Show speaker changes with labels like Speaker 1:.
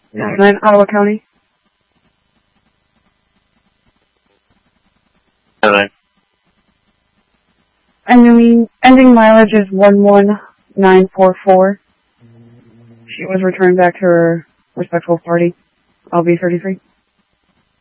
Speaker 1: 9 Ottawa County.
Speaker 2: Hello.
Speaker 1: Ending mileage is 11944. She was returned back to her respectful party. LV33.